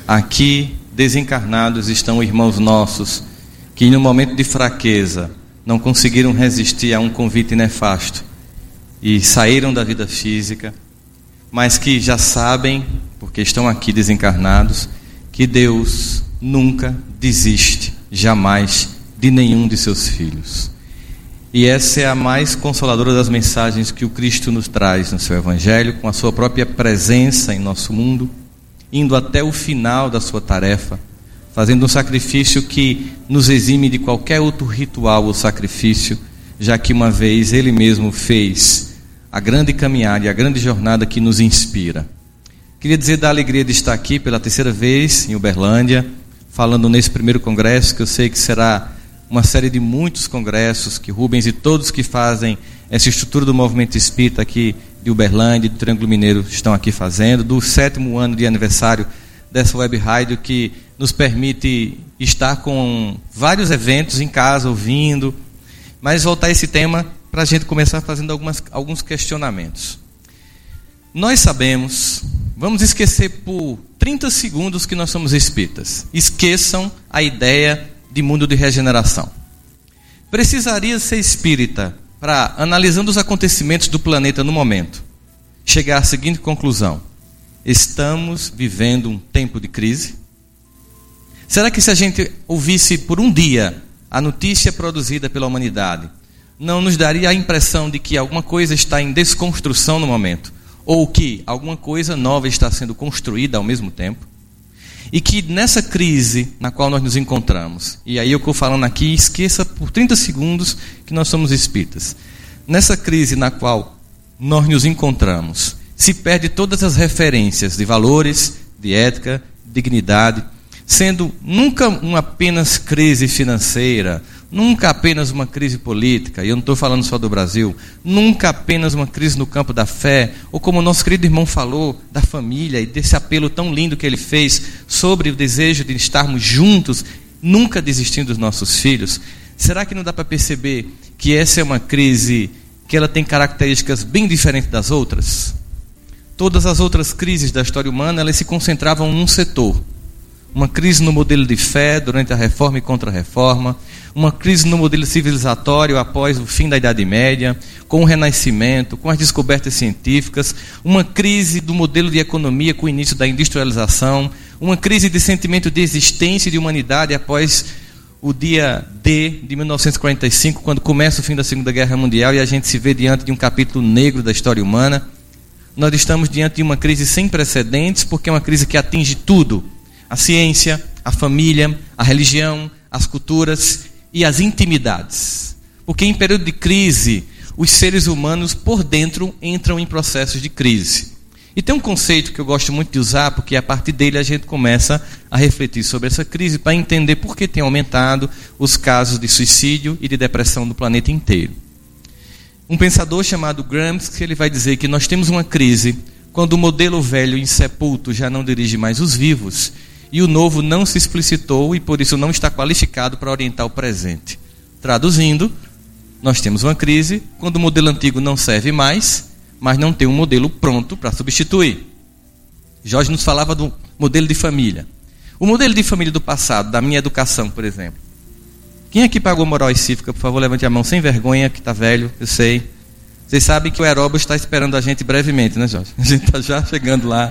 Aqui, desencarnados, estão irmãos nossos que, no momento de fraqueza, não conseguiram resistir a um convite nefasto e saíram da vida física, mas que já sabem, porque estão aqui desencarnados, que Deus nunca desiste, jamais, de nenhum de seus filhos. E essa é a mais consoladora das mensagens que o Cristo nos traz no seu Evangelho, com a sua própria presença em nosso mundo, indo até o final da sua tarefa, fazendo um sacrifício que nos exime de qualquer outro ritual ou sacrifício, já que uma vez Ele mesmo fez a grande caminhada e a grande jornada que nos inspira. Queria dizer da alegria de estar aqui pela terceira vez em Uberlândia, falando nesse primeiro congresso, que eu sei que será uma série de muitos congressos que Rubens e todos que fazem essa estrutura do movimento espírita aqui de Uberlândia, do Triângulo Mineiro, estão aqui fazendo, do 7º ano de aniversário dessa web rádio que nos permite estar com vários eventos em casa, ouvindo, mas voltar a esse tema para a gente começar fazendo alguns questionamentos. Nós sabemos, vamos esquecer por 30 segundos que nós somos espíritas. Esqueçam a ideia de mundo de regeneração. Precisaria ser espírita para, analisando os acontecimentos do planeta no momento, chegar à seguinte conclusão: estamos vivendo um tempo de crise? Será que se a gente ouvisse por um dia a notícia produzida pela humanidade, não nos daria a impressão de que alguma coisa está em desconstrução no momento? Ou que alguma coisa nova está sendo construída ao mesmo tempo? E que nessa crise na qual nós nos encontramos, e aí eu estou falando aqui, esqueça por 30 segundos que nós somos espíritas. Nessa crise na qual nós nos encontramos, se perde todas as referências de valores, de ética, dignidade, sendo nunca uma apenas crise financeira, nunca apenas uma crise política, e eu não estou falando só do Brasil, nunca apenas uma crise no campo da fé, ou como o nosso querido irmão falou, da família, e desse apelo tão lindo que ele fez sobre o desejo de estarmos juntos, nunca desistindo dos nossos filhos. Será que não dá para perceber que essa é uma crise que ela tem características bem diferentes das outras? Todas as outras crises da história humana, elas se concentravam num setor. Uma crise no modelo de fé durante a Reforma e Contra-Reforma, uma crise no modelo civilizatório após o fim da Idade Média, com o Renascimento, com as descobertas científicas, uma crise do modelo de economia com o início da industrialização, uma crise de sentimento de existência e de humanidade após o dia D de 1945, quando começa o fim da Segunda Guerra Mundial e a gente se vê diante de um capítulo negro da história humana. Nós estamos diante de uma crise sem precedentes, porque é uma crise que atinge tudo: a ciência, a família, a religião, as culturas e as intimidades. Porque em período de crise, os seres humanos por dentro entram em processos de crise. E tem um conceito que eu gosto muito de usar, porque a partir dele a gente começa a refletir sobre essa crise para entender por que tem aumentado os casos de suicídio e de depressão no planeta inteiro. Um pensador chamado Gramsci, ele vai dizer que nós temos uma crise quando o modelo velho insepulto já não dirige mais os vivos, e o novo não se explicitou e por isso não está qualificado para orientar o presente. Traduzindo, nós temos uma crise quando o modelo antigo não serve mais, mas não tem um modelo pronto para substituir. Jorge nos falava do modelo de família. O modelo de família do passado, da minha educação, por exemplo. Quem aqui pagou moral e cívica? Por favor, levante a mão, sem vergonha, que está velho, eu sei. Vocês sabem que o Aeróbio está esperando a gente brevemente, né, Jorge? A gente está já chegando lá.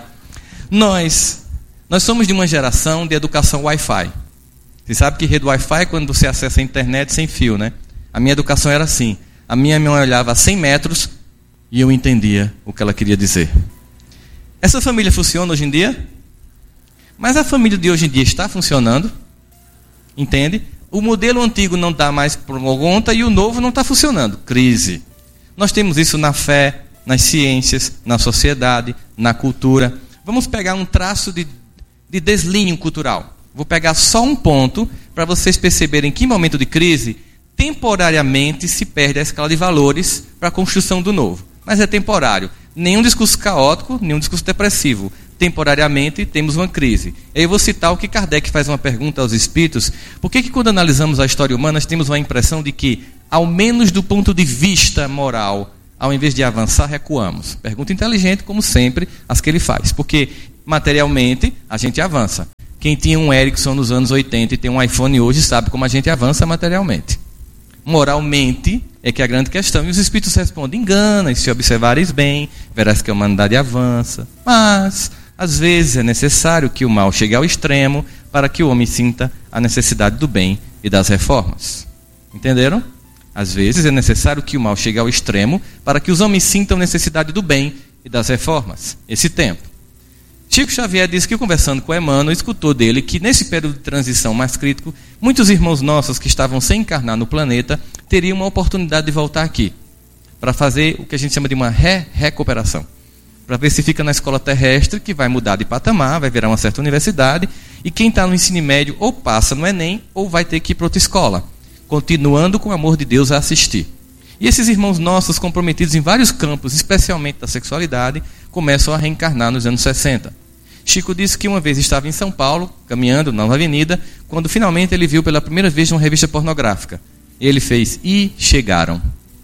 Nós somos de uma geração de educação Wi-Fi. Você sabe que rede Wi-Fi é quando você acessa a internet sem fio, né? A minha educação era assim. A minha mãe olhava a 100 metros e eu entendia o que ela queria dizer. Essa família funciona hoje em dia? Mas a família de hoje em dia está funcionando? Entende? O modelo antigo não dá mais por conta e o novo não está funcionando. Crise. Nós temos isso na fé, nas ciências, na sociedade, na cultura. Vamos pegar um traço de deslinho cultural. Vou pegar só um ponto para vocês perceberem que em momento de crise, temporariamente se perde a escala de valores para a construção do novo. Mas é temporário. Nenhum discurso caótico, nenhum discurso depressivo. Temporariamente temos uma crise. Eu vou citar o que Kardec faz uma pergunta aos espíritos. Por que quando analisamos a história humana, nós temos uma impressão de que, ao menos do ponto de vista moral, ao invés de avançar, recuamos? Pergunta inteligente, como sempre, as que ele faz. Porque, materialmente, a gente avança. Quem tinha um Ericsson nos anos 80 e tem um iPhone hoje sabe como a gente avança materialmente. Moralmente é que é a grande questão. E os espíritos respondem: engana, e se observares bem, verás que a humanidade avança. Mas, às vezes, é necessário que o mal chegue ao extremo para que o homem sinta a necessidade do bem e das reformas. Entenderam? Às vezes é necessário que o mal chegue ao extremo para que os homens sintam necessidade do bem e das reformas. Esse tempo. Chico Xavier disse que, conversando com Emmanuel, escutou dele que, nesse período de transição mais crítico, muitos irmãos nossos que estavam sem encarnar no planeta teriam uma oportunidade de voltar aqui, para fazer o que a gente chama de uma recuperação. Para ver se fica na escola terrestre, que vai mudar de patamar, vai virar uma certa universidade, e quem está no ensino médio ou passa no Enem, ou vai ter que ir para outra escola, continuando com o amor de Deus a assistir. E esses irmãos nossos, comprometidos em vários campos, especialmente da sexualidade, começam a reencarnar nos anos 60. Chico disse que uma vez estava em São Paulo, caminhando na avenida, quando finalmente ele viu pela primeira vez uma revista pornográfica. Ele fez: e chegaram.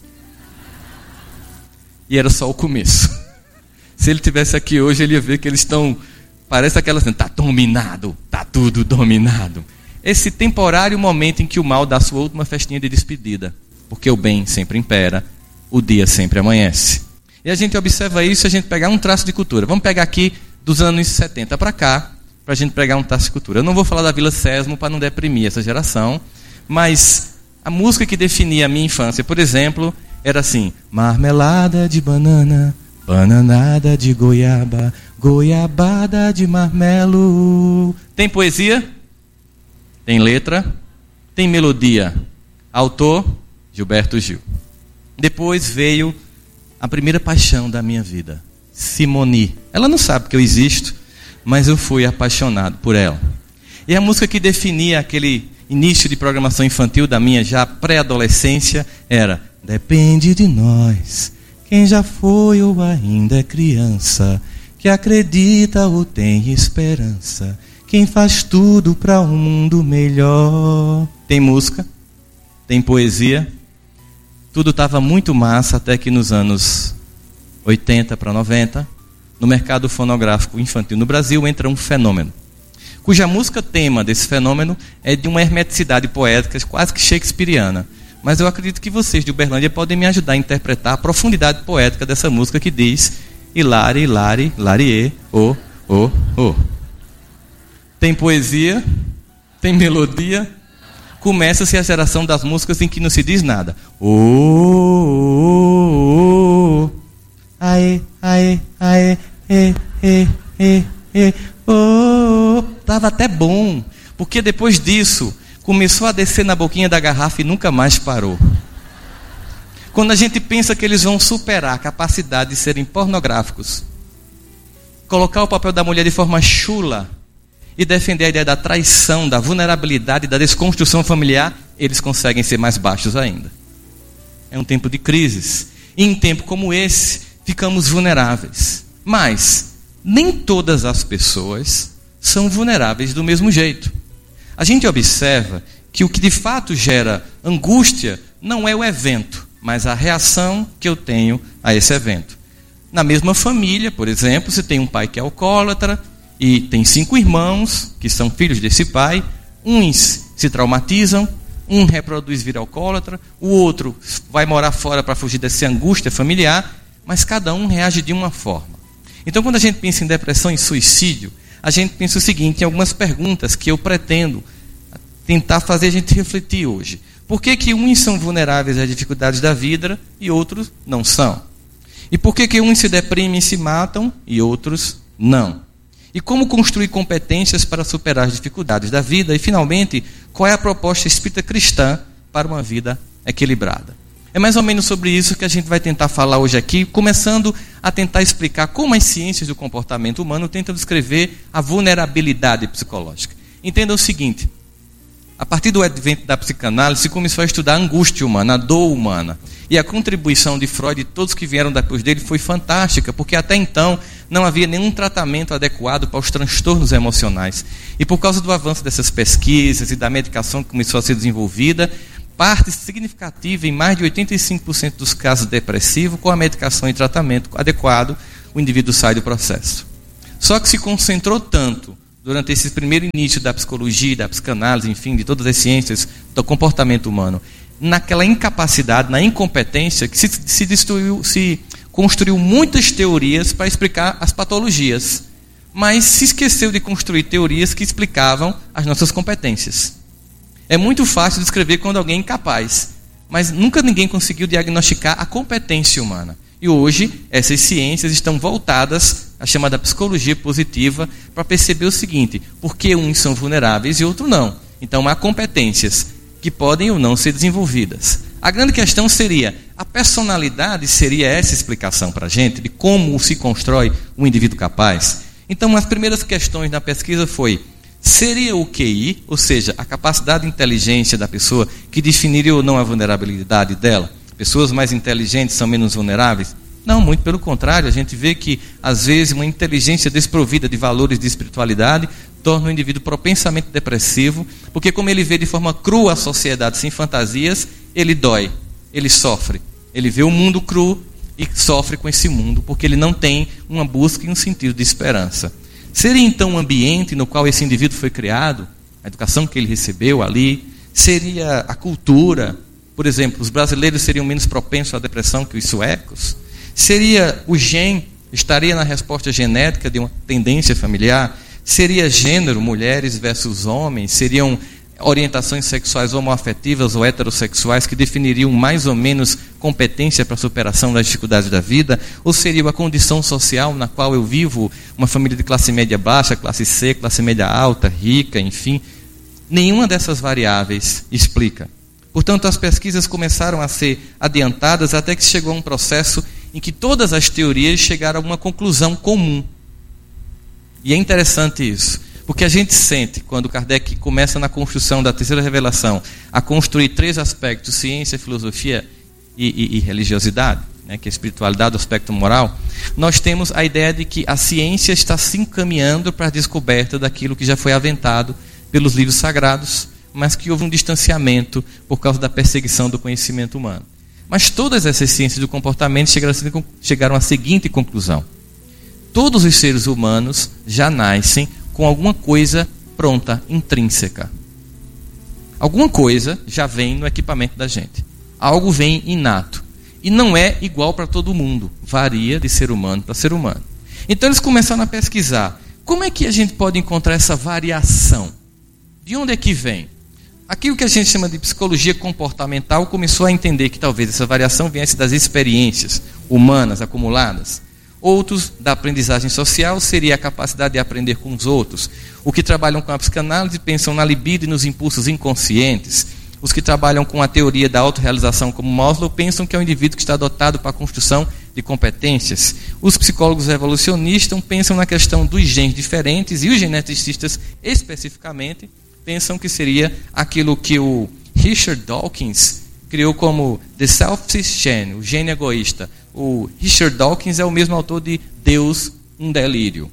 E era só o começo. Se ele estivesse aqui hoje, ele ia ver que eles estão... Parece aquela assim: está dominado, está tudo dominado. Esse temporário momento em que o mal dá sua última festinha de despedida. Porque o bem sempre impera, o dia sempre amanhece. E a gente observa isso se a gente pegar um traço de cultura. Vamos pegar aqui dos anos 70 para cá, para a gente pegar um traço de cultura. Eu não vou falar da Vila Sésamo para não deprimir essa geração, mas a música que definia a minha infância, por exemplo, era assim: marmelada de banana, bananada de goiaba, goiabada de marmelo. Tem poesia? Tem letra? Tem melodia? Autor? Gilberto Gil. Depois veio a primeira paixão da minha vida, Simone. Ela não sabe que eu existo, mas eu fui apaixonado por ela. E a música que definia aquele início de programação infantil da minha já pré-adolescência era: depende de nós, quem já foi ou ainda é criança, que acredita ou tem esperança, quem faz tudo para um mundo melhor. Tem música, tem poesia. Tudo estava muito massa até que nos anos 80 para 90, no mercado fonográfico infantil no Brasil, entra um fenômeno, cuja música tema desse fenômeno é de uma hermeticidade poética quase que shakespeariana. Mas eu acredito que vocês de Uberlândia podem me ajudar a interpretar a profundidade poética dessa música que diz: Hilari, Hilari, Larie, oh, oh, oh. Tem poesia, tem melodia. Começa-se a geração das músicas em que não se diz nada. Oh, oh, oh, oh. Aê, aê, aê, oh. Tava até bom, porque depois disso começou a descer na boquinha da garrafa e nunca mais parou. Quando a gente pensa que eles vão superar a capacidade de serem pornográficos, colocar o papel da mulher de forma chula e defender a ideia da traição, da vulnerabilidade, da desconstrução familiar, eles conseguem ser mais baixos ainda. É um tempo de crises. E em tempo como esse, ficamos vulneráveis. Mas nem todas as pessoas são vulneráveis do mesmo jeito. A gente observa que o que de fato gera angústia não é o evento, mas a reação que eu tenho a esse evento. Na mesma família, por exemplo, se tem um pai que é alcoólatra e tem 5 irmãos que são filhos desse pai, uns se traumatizam, um reproduz vir alcoólatra, o outro vai morar fora para fugir dessa angústia familiar, mas cada um reage de uma forma. Então, quando a gente pensa em depressão e suicídio, a gente pensa o seguinte, em algumas perguntas que eu pretendo tentar fazer a gente refletir hoje. Por que uns são vulneráveis às dificuldades da vida e outros não são? E por que uns se deprimem e se matam e outros não? E como construir competências para superar as dificuldades da vida? E, finalmente, qual é a proposta espírita cristã para uma vida equilibrada? É mais ou menos sobre isso que a gente vai tentar falar hoje aqui, começando a tentar explicar como as ciências do comportamento humano tentam descrever a vulnerabilidade psicológica. Entenda o seguinte: a partir do advento da psicanálise, se começou a estudar a angústia humana, a dor humana. E a contribuição de Freud e todos que vieram depois dele foi fantástica, porque até então não havia nenhum tratamento adequado para os transtornos emocionais. E por causa do avanço dessas pesquisas e da medicação que começou a ser desenvolvida, parte significativa, em mais de 85% dos casos depressivos, com a medicação e tratamento adequado, o indivíduo sai do processo. Só que se concentrou tanto durante esse primeiro início da psicologia, da psicanálise, enfim, de todas as ciências do comportamento humano, naquela incapacidade, na incompetência, que se construiu muitas teorias para explicar as patologias, mas se esqueceu de construir teorias que explicavam as nossas competências. É muito fácil descrever quando alguém é incapaz, mas nunca ninguém conseguiu diagnosticar a competência humana. E hoje, essas ciências estão voltadas à chamada psicologia positiva para perceber o seguinte: por que uns são vulneráveis e outros não? Então, há competências que podem ou não ser desenvolvidas. A grande questão seria, a personalidade seria essa explicação para a gente de como se constrói um indivíduo capaz? Então, as primeiras questões da pesquisa foi: seria o QI, ou seja, a capacidade de inteligência da pessoa, que definiria ou não a vulnerabilidade dela? Pessoas mais inteligentes são menos vulneráveis? Não, muito pelo contrário. A gente vê que, às vezes, uma inteligência desprovida de valores de espiritualidade torna o indivíduo propensamente depressivo, porque como ele vê de forma crua a sociedade sem fantasias, ele dói, ele sofre. Ele vê o mundo cru e sofre com esse mundo, porque ele não tem uma busca e um sentido de esperança. Seria então o ambiente no qual esse indivíduo foi criado, a educação que ele recebeu ali, seria a cultura? Por exemplo, os brasileiros seriam menos propensos à depressão que os suecos? Seria o gene, estaria na resposta genética de uma tendência familiar? Seria gênero, mulheres versus homens? Seriam orientações sexuais homoafetivas ou heterossexuais que definiriam mais ou menos competência para a superação das dificuldades da vida? Ou seria a condição social na qual eu vivo, uma família de classe média baixa, classe C, classe média alta, rica, enfim? Nenhuma dessas variáveis explica. Portanto, as pesquisas começaram a ser adiantadas até que chegou a um processo em que todas as teorias chegaram a uma conclusão comum. E é interessante isso, porque a gente sente, quando Kardec começa na construção da terceira revelação, a construir três aspectos: ciência, filosofia e religiosidade, né, que é a espiritualidade, o aspecto moral, nós temos a ideia de que a ciência está se encaminhando para a descoberta daquilo que já foi aventado pelos livros sagrados, mas que houve um distanciamento por causa da perseguição do conhecimento humano. Mas todas essas ciências do comportamento chegaram à seguinte conclusão: todos os seres humanos já nascem com alguma coisa pronta, intrínseca. Alguma coisa já vem no equipamento da gente. Algo vem inato. E não é igual para todo mundo. Varia de ser humano para ser humano. Então eles começaram a pesquisar. Como é que a gente pode encontrar essa variação? De onde é que vem? Aquilo que a gente chama de psicologia comportamental começou a entender que talvez essa variação viesse das experiências humanas acumuladas. Outros, da aprendizagem social, seria a capacidade de aprender com os outros. Os que trabalham com a psicanálise pensam na libido e nos impulsos inconscientes. Os que trabalham com a teoria da autorrealização, como Maslow, pensam que é um indivíduo que está dotado para a construção de competências. Os psicólogos evolucionistas pensam na questão dos genes diferentes, e os geneticistas, especificamente, pensam que seria aquilo que o Richard Dawkins criou como The Selfish Gene, o gene egoísta. O Richard Dawkins é o mesmo autor de Deus, um Delírio.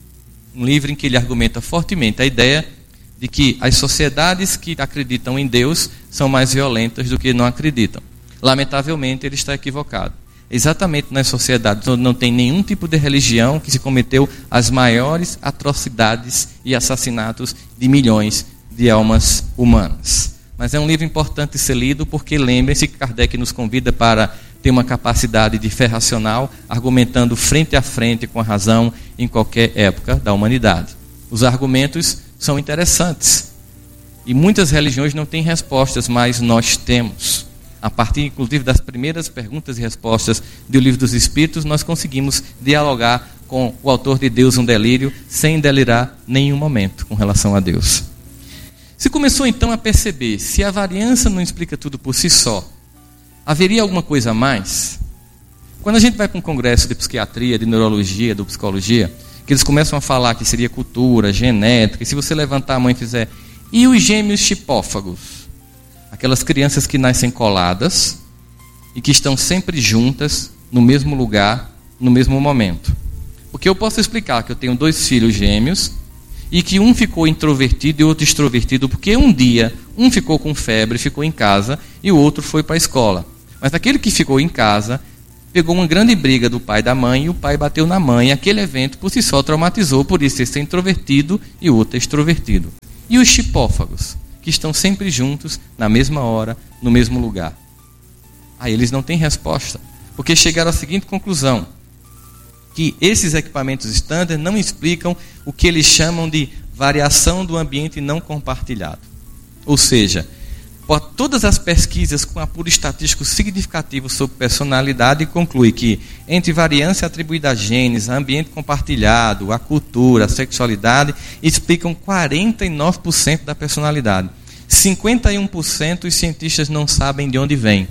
Um livro em que ele argumenta fortemente a ideia de que as sociedades que acreditam em Deus são mais violentas do que não acreditam. Lamentavelmente, ele está equivocado. Exatamente nas sociedades onde não tem nenhum tipo de religião que se cometeu as maiores atrocidades e assassinatos de milhões de almas humanas. Mas é um livro importante ser lido, porque lembrem-se que Kardec nos convida para ter uma capacidade de fé racional, argumentando frente a frente com a razão em qualquer época da humanidade. Os argumentos são interessantes e muitas religiões não têm respostas, mas nós temos. A partir, inclusive, das primeiras perguntas e respostas do Livro dos Espíritos, nós conseguimos dialogar com o autor de Deus, um Delírio, sem delirar nenhum momento com relação a Deus. Se começou então a perceber, se a variância não explica tudo por si só, haveria alguma coisa a mais? Quando a gente vai para um congresso de psiquiatria, de neurologia, de psicologia, que eles começam a falar que seria cultura, genética, e se você levantar a mão e fizer, e os gêmeos chipófagos? Aquelas crianças que nascem coladas e que estão sempre juntas, no mesmo lugar, no mesmo momento. Porque eu posso explicar que eu tenho 2 filhos gêmeos, e que um ficou introvertido e outro extrovertido, porque um dia um ficou com febre, ficou em casa, e o outro foi para a escola. Mas aquele que ficou em casa pegou uma grande briga do pai e da mãe, e o pai bateu na mãe. Aquele evento, por si só, traumatizou, por isso esse é introvertido e o outro é extrovertido. E os chipófagos, que estão sempre juntos, na mesma hora, no mesmo lugar? Aí eles não têm resposta, porque chegaram à seguinte conclusão, que esses equipamentos standard não explicam o que eles chamam de variação do ambiente não compartilhado. Ou seja, por todas as pesquisas com apuro estatístico significativo sobre personalidade, conclui que entre variância atribuída a genes, a ambiente compartilhado, a cultura, a sexualidade, explicam 49% da personalidade. 51% os cientistas não sabem de onde vem.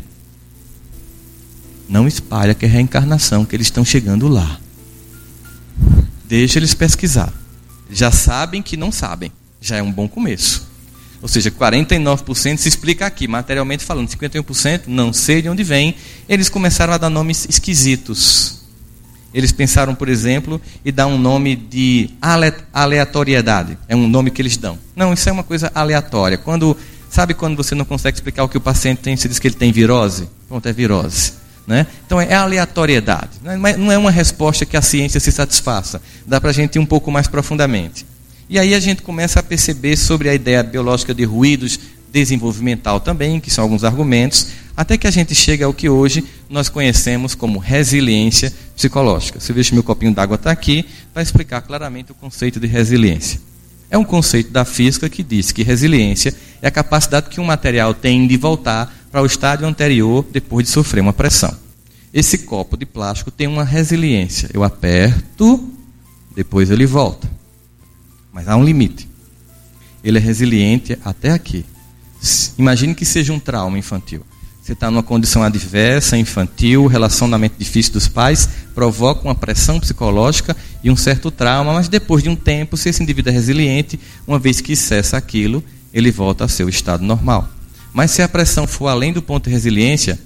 Não espalha que é reencarnação, que eles estão chegando lá. Deixa eles pesquisar. Já sabem que não sabem. Já é um bom começo. Ou seja, 49% se explica aqui, materialmente falando. 51% não sei de onde vem. Eles começaram a dar nomes esquisitos. Eles pensaram, por exemplo, em dar um nome de aleatoriedade. É um nome que eles dão. Não, isso é uma coisa aleatória. Sabe quando você não consegue explicar o que o paciente tem, você diz que ele tem virose? Pronto, é virose. Né? Então é aleatoriedade. Não é uma resposta que a ciência se satisfaça. Dá para a gente ir um pouco mais profundamente. E aí a gente começa a perceber sobre a ideia biológica de ruídos, desenvolvimental também, que são alguns argumentos, até que a gente chega ao que hoje nós conhecemos como resiliência psicológica. Se eu vejo que meu copinho d'água está aqui, vai explicar claramente o conceito de resiliência. É um conceito da física que diz que resiliência é a capacidade que um material tem de voltar para o estádio anterior depois de sofrer uma pressão. Esse copo de plástico tem uma resiliência. Eu aperto, depois ele volta. Mas há um limite. Ele é resiliente até aqui. Imagine que seja um trauma infantil. Você está numa condição adversa, infantil, relacionamento difícil dos pais, provoca uma pressão psicológica e um certo trauma, mas depois de um tempo, se esse indivíduo é resiliente, uma vez que cessa aquilo, ele volta ao seu estado normal. Mas se a pressão for além do ponto de resiliência,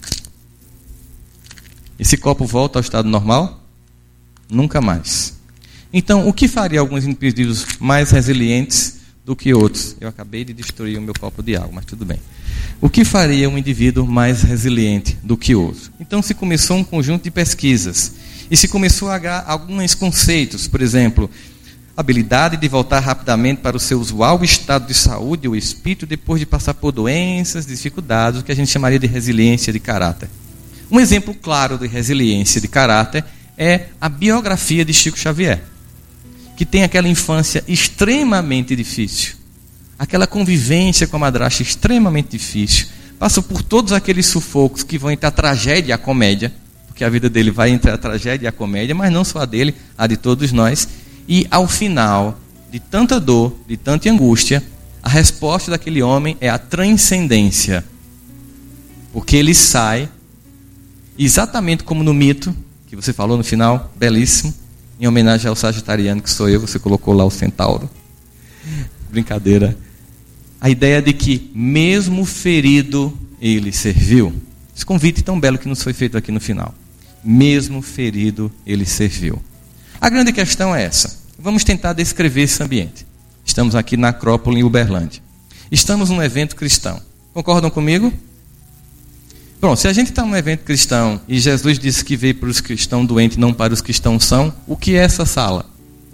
esse copo volta ao estado normal? Nunca mais. Então, o que faria alguns indivíduos mais resilientes do que outros? Eu acabei de destruir o meu copo de água, mas tudo bem. O que faria um indivíduo mais resiliente do que outro? Então, se começou um conjunto de pesquisas e se começou a dar alguns conceitos, por exemplo, habilidade de voltar rapidamente para o seu usual estado de saúde ou espírito depois de passar por doenças, dificuldades, o que a gente chamaria de resiliência de caráter. Um exemplo claro de resiliência de caráter é a biografia de Chico Xavier, que tem aquela infância extremamente difícil, aquela convivência com a madrasta extremamente difícil, passa por todos aqueles sufocos que vão entre a tragédia e a comédia, porque a vida dele vai entre a tragédia e a comédia, mas não só a dele, a de todos nós, e ao final de tanta dor, de tanta angústia, a resposta daquele homem é a transcendência, porque ele sai, exatamente como no mito, que você falou no final, belíssimo, em homenagem ao sagitariano que sou eu, você colocou lá o centauro. Brincadeira. A ideia de que mesmo ferido ele serviu. Esse convite tão belo que nos foi feito aqui no final. Mesmo ferido ele serviu. A grande questão é essa. Vamos tentar descrever esse ambiente. Estamos aqui na Acrópole, em Uberlândia. Estamos num evento cristão. Concordam comigo? Bom, se a gente está num evento cristão e Jesus disse que veio para os cristãos doentes, não para os cristãos são, o que é essa sala?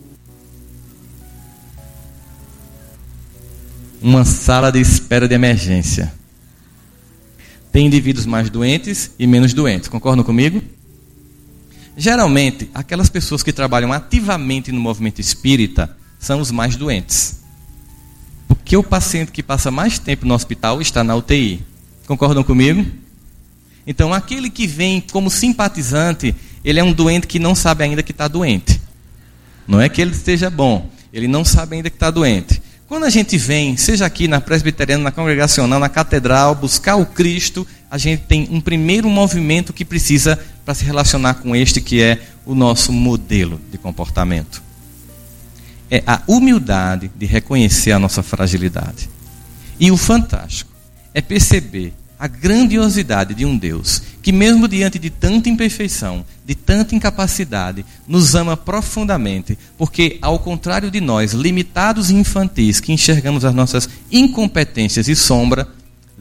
Uma sala de espera de emergência. Tem indivíduos mais doentes e menos doentes. Concordam comigo? Geralmente, aquelas pessoas que trabalham ativamente no movimento espírita são os mais doentes. Porque o paciente que passa mais tempo no hospital está na UTI. Concordam comigo? Então, aquele que vem como simpatizante, ele é um doente que não sabe ainda que está doente. Não é que ele esteja bom, ele não sabe ainda que está doente. Quando a gente vem, seja aqui na presbiteriana, na congregacional, na catedral, buscar o Cristo, a gente tem um primeiro movimento que precisa para se relacionar com este que é o nosso modelo de comportamento. É a humildade de reconhecer a nossa fragilidade. E o fantástico é perceber a grandiosidade de um Deus que mesmo diante de tanta imperfeição, de tanta incapacidade, nos ama profundamente, porque ao contrário de nós, limitados e infantis, que enxergamos as nossas incompetências e sombra,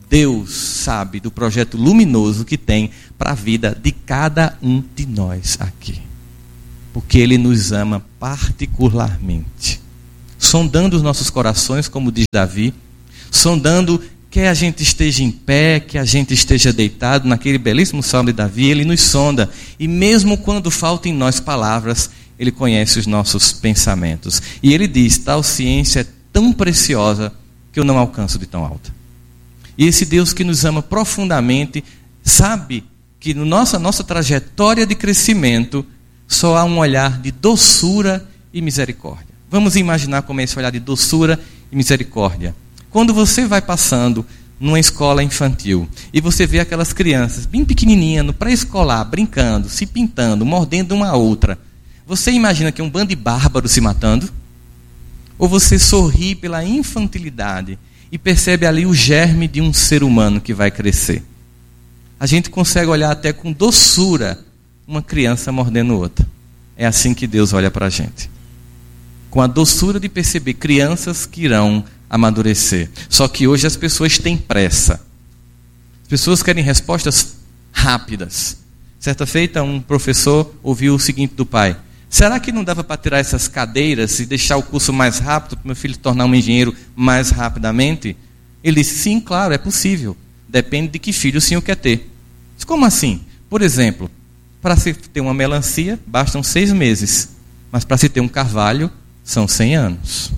Deus sabe do projeto luminoso que tem para a vida de cada um de nós aqui. Porque Ele nos ama particularmente. Sondando os nossos corações, como diz Davi, sondando quer a gente esteja em pé, que a gente esteja deitado, naquele belíssimo salmo de Davi, Ele nos sonda. E mesmo quando faltam em nós palavras, Ele conhece os nossos pensamentos. E Ele diz, tal ciência é tão preciosa que eu não alcanço de tão alta. E esse Deus que nos ama profundamente, sabe que na nossa trajetória de crescimento, só há um olhar de doçura e misericórdia. Vamos imaginar como é esse olhar de doçura e misericórdia. Quando você vai passando numa escola infantil e você vê aquelas crianças bem pequenininhas, no pré-escolar, brincando, se pintando, mordendo uma a outra, você imagina que é um bando de bárbaros se matando? Ou você sorri pela infantilidade e percebe ali o germe de um ser humano que vai crescer? A gente consegue olhar até com doçura uma criança mordendo outra. É assim que Deus olha para a gente. Com a doçura de perceber crianças que irão amadurecer. Só que hoje as pessoas têm pressa. As pessoas querem respostas rápidas. Certa feita, um professor ouviu o seguinte do pai: será que não dava para tirar essas cadeiras e deixar o curso mais rápido para meu filho se tornar um engenheiro mais rapidamente? Ele disse, sim, claro, é possível. Depende de que filho o senhor quer ter. Mas como assim? Por exemplo, para se ter uma melancia, bastam 6 meses. Mas para se ter um carvalho, são 100 anos.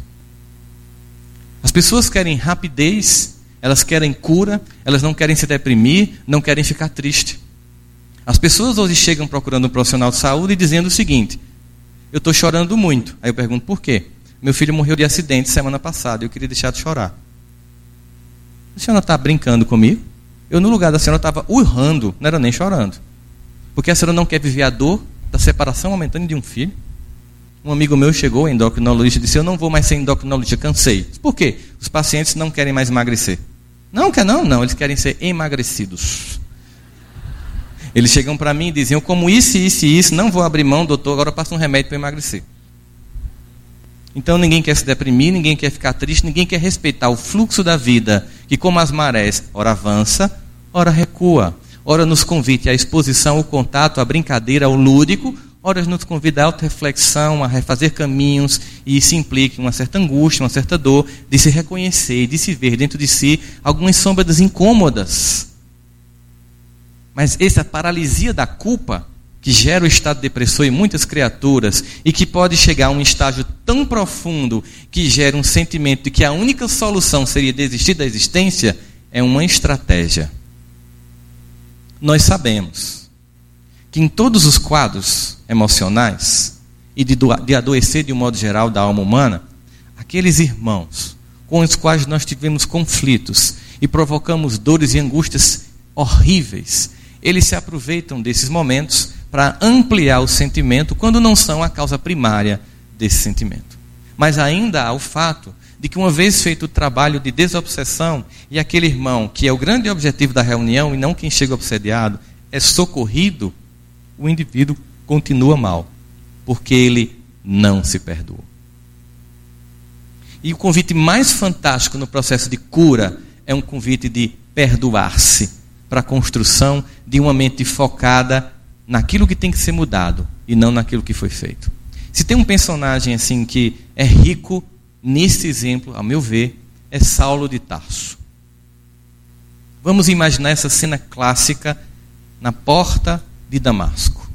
As pessoas querem rapidez, elas querem cura, elas não querem se deprimir, não querem ficar triste. As pessoas hoje chegam procurando um profissional de saúde e dizendo o seguinte: eu estou chorando muito. Aí eu pergunto, por quê? Meu filho morreu de acidente semana passada e eu queria deixar de chorar. A senhora está brincando comigo? Eu, no lugar da senhora, estava urrando, não era nem chorando. Porque a senhora não quer viver a dor da separação momentânea de um filho? Um amigo meu chegou, endocrinologista, e disse, eu não vou mais ser endocrinologista, cansei. Por quê? Os pacientes não querem mais emagrecer. Não quer não, eles querem ser emagrecidos. Eles chegam para mim e dizem, eu como isso, não vou abrir mão, doutor, agora eu passo um remédio para emagrecer. Então ninguém quer se deprimir, ninguém quer ficar triste, ninguém quer respeitar o fluxo da vida, que como as marés, ora avança, ora recua. Ora nos convida à exposição, ao contato, à brincadeira, ao lúdico, ora nos convida à auto-reflexão, a refazer caminhos, e isso implica uma certa angústia, uma certa dor, de se reconhecer, de se ver dentro de si algumas sombras incômodas. Mas essa paralisia da culpa, que gera o estado de depressão em muitas criaturas, e que pode chegar a um estágio tão profundo, que gera um sentimento de que a única solução seria desistir da existência, é uma estratégia. Nós sabemos que em todos os quadros emocionais e de adoecer de um modo geral da alma humana, aqueles irmãos com os quais nós tivemos conflitos e provocamos dores e angústias horríveis, eles se aproveitam desses momentos para ampliar o sentimento quando não são a causa primária desse sentimento. Mas ainda há o fato de que uma vez feito o trabalho de desobsessão e aquele irmão, que é o grande objetivo da reunião e não quem chega obsediado, é socorrido, o indivíduo continua mal, porque ele não se perdoou. E o convite mais fantástico no processo de cura é um convite de perdoar-se, para a construção de uma mente focada naquilo que tem que ser mudado e não naquilo que foi feito. Se tem um personagem assim que é rico nesse exemplo, a meu ver, é Saulo de Tarso. Vamos imaginar essa cena clássica na porta de Damasco.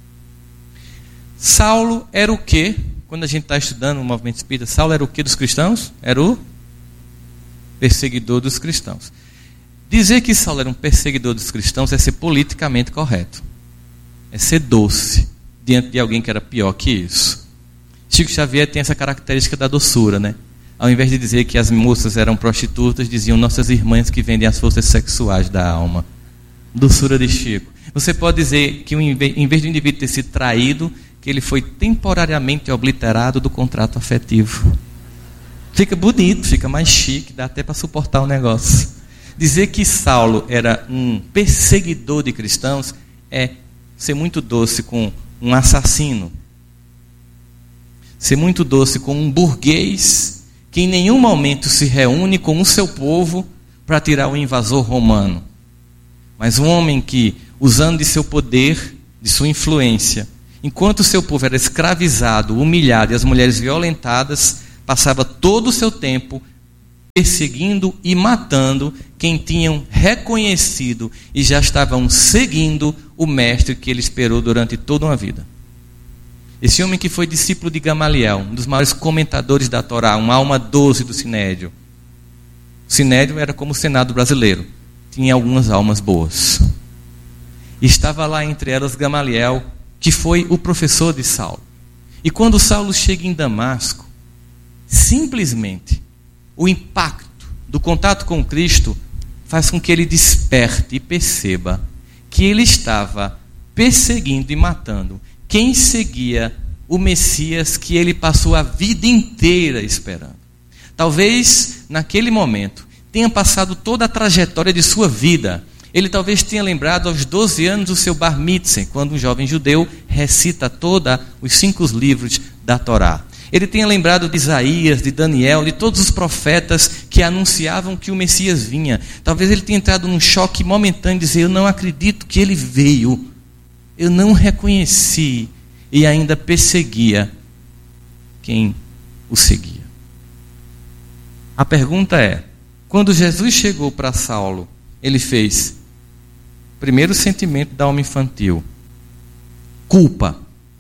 Saulo era o quê? Quando a gente está estudando o movimento espírita, Saulo era o quê dos cristãos? Era o perseguidor dos cristãos. Dizer que Saulo era um perseguidor dos cristãos é ser politicamente correto. É ser doce diante de alguém que era pior que isso. Chico Xavier tem essa característica da doçura, né? Ao invés de dizer que as moças eram prostitutas, diziam nossas irmãs que vendem as forças sexuais da alma. Doçura de Chico. Você pode dizer que em vez do indivíduo ter sido traído, que ele foi temporariamente obliterado do contrato afetivo. Fica bonito, fica mais chique, dá até para suportar o negócio. Dizer que Saulo era um perseguidor de cristãos é ser muito doce com um assassino. Ser muito doce com um burguês que em nenhum momento se reúne com o seu povo para tirar o invasor romano, mas um homem que, usando de seu poder, de sua influência, enquanto o seu povo era escravizado, humilhado e as mulheres violentadas, passava todo o seu tempo perseguindo e matando quem tinham reconhecido e já estavam seguindo o mestre que ele esperou durante toda uma vida. Esse homem que foi discípulo de Gamaliel, um dos maiores comentadores da Torá, uma alma doce do Sinédrio. O Sinédrio era como o Senado brasileiro, tinha algumas almas boas. E estava lá entre elas Gamaliel, que foi o professor de Saulo. E quando Saulo chega em Damasco, simplesmente o impacto do contato com Cristo faz com que ele desperte e perceba que ele estava perseguindo e matando quem seguia o Messias que ele passou a vida inteira esperando. Talvez naquele momento tenha passado toda a trajetória de sua vida. Ele talvez tenha lembrado aos 12 anos do seu bar mitzvah, quando um jovem judeu recita todos os 5 livros da Torá. Ele tenha lembrado de Isaías, de Daniel, de todos os profetas que anunciavam que o Messias vinha. Talvez ele tenha entrado num choque momentâneo de dizer: eu não acredito que ele veio, eu não reconheci, e ainda perseguia quem o seguia. A pergunta é, quando Jesus chegou para Saulo, ele fez, primeiro sentimento da alma infantil, culpa.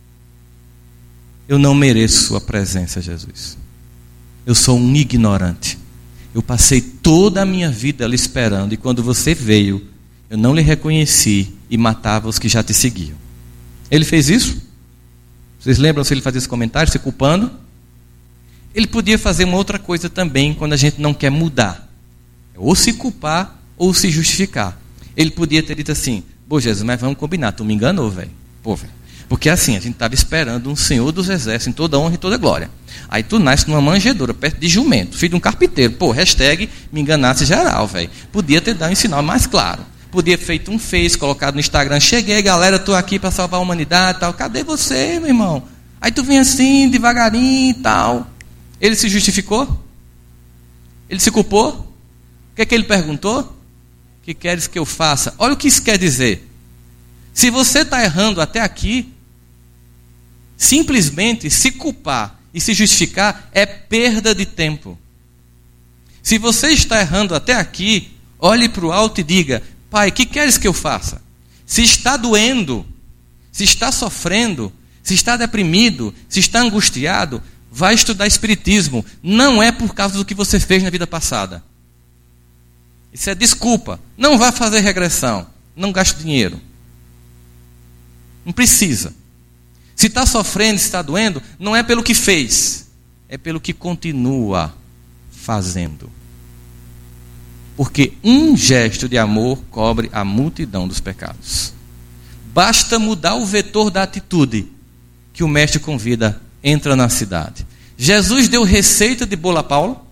Eu não mereço sua presença, Jesus. Eu sou um ignorante. Eu passei toda a minha vida lhe esperando, e quando você veio, eu não lhe reconheci e matava os que já te seguiam. Ele fez isso? Vocês lembram se ele fazia esse comentário, se culpando? Ele podia fazer uma outra coisa também quando a gente não quer mudar. Ou se culpar, ou se justificar. Ele podia ter dito assim: pô, Jesus, mas vamos combinar, tu me enganou, velho. Pô, velho. Porque assim, a gente estava esperando um Senhor dos Exércitos em toda honra e toda glória. Aí tu nasce numa manjedoura, perto de jumento, filho de um carpinteiro. Pô, hashtag me enganasse geral, velho. Podia ter dado um sinal mais claro. Podia ter feito um Face, colocado no Instagram: cheguei, galera, estou aqui para salvar a humanidade e tal. Cadê você, meu irmão? Aí tu vem assim, devagarinho e tal. Ele se justificou? Ele se culpou? O que é que ele perguntou? O que queres que eu faça? Olha o que isso quer dizer. Se você está errando até aqui, simplesmente se culpar e se justificar é perda de tempo. Se você está errando até aqui, olhe para o alto e diga: Pai, o que queres que eu faça? Se está doendo, se está sofrendo, se está deprimido, se está angustiado, vai estudar Espiritismo. Não é por causa do que você fez na vida passada. Isso é desculpa. Não vá fazer regressão. Não gaste dinheiro. Não precisa. Se está sofrendo, se está doendo, não é pelo que fez, é pelo que continua fazendo. Porque um gesto de amor cobre a multidão dos pecados. Basta mudar o vetor da atitude que o mestre convida, entra na cidade. Jesus deu receita de bolo a Paulo.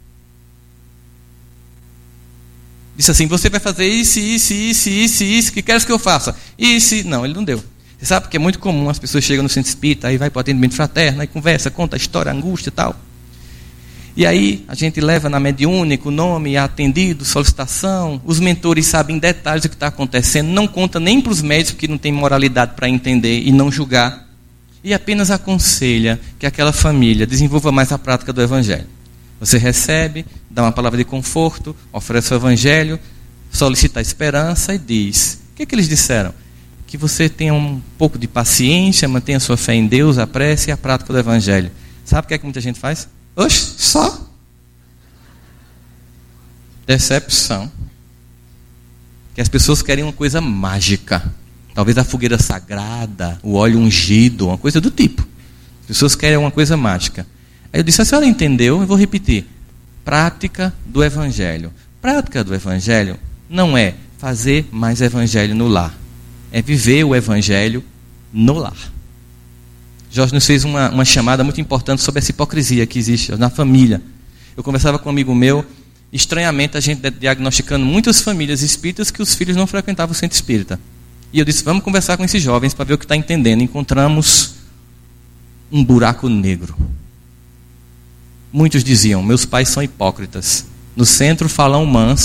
Disse assim: você vai fazer isso, que queres que eu faça? Isso, não, ele não deu. Você sabe que é muito comum, as pessoas chegam no centro espírita, aí vai para o atendimento fraterno, aí conversa, conta a história, a angústia e tal. E aí a gente leva na mediúnica o nome, atendido, solicitação, os mentores sabem em detalhes o que está acontecendo, não conta nem para os médicos, porque não tem moralidade para entender e não julgar, e apenas aconselha que aquela família desenvolva mais a prática do Evangelho. Você recebe, dá uma palavra de conforto, oferece o Evangelho, solicita a esperança e diz: o que eles disseram? Que você tenha um pouco de paciência, mantenha sua fé em Deus, a prece e a prática do Evangelho. Sabe o que é que muita gente faz? Oxe, só decepção. Que as pessoas querem uma coisa mágica. Talvez a fogueira sagrada, o óleo ungido, uma coisa do tipo. As pessoas querem uma coisa mágica. Aí eu disse: a senhora entendeu? Eu vou repetir. Prática do Evangelho. Prática do Evangelho não é fazer mais Evangelho no lar. É viver o Evangelho no lar. Jorge nos fez uma chamada muito importante sobre essa hipocrisia que existe na família. Eu conversava com um amigo meu, estranhamente a gente diagnosticando muitas famílias espíritas que os filhos não frequentavam o centro espírita. E eu disse: vamos conversar com esses jovens para ver o que está entendendo. Encontramos um buraco negro. Muitos diziam: meus pais são hipócritas. No centro falam manso,